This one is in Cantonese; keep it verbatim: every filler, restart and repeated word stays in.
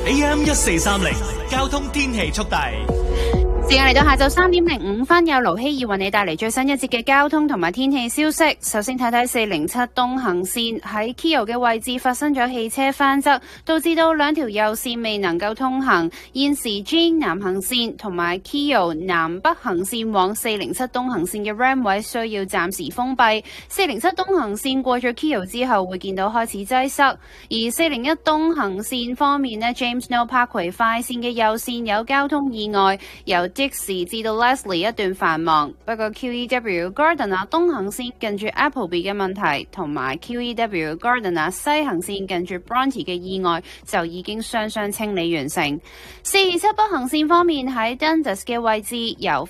A M 一四三零交通天氣速遞。 時間嚟到下晝三點零五分，有盧希爾為你帶嚟最新一節嘅交通同埋天氣消息。首先睇睇四零七東行線喺 Keo 嘅位置發生咗汽車翻側，導致到兩條右線未能夠通行。現時 G 南行線同埋 Keo 南北行線往四零七東行線嘅 Ram 位需要暫時封閉。四零七東行線過咗 Keo 之後會見到開始擠塞，而四零一東行線方面呢 James No Parkway 快線嘅右線有交通意外，由即時至到 Leslie 一段繁忙，不過 Q E W Gardiner 東行線近住 Appleby 嘅問題，同埋 Q E W Gardiner 西行線近住 Bronte 嘅意外就已經雙雙清理完成。四二七北行線方面喺 Dundas 嘅位置，由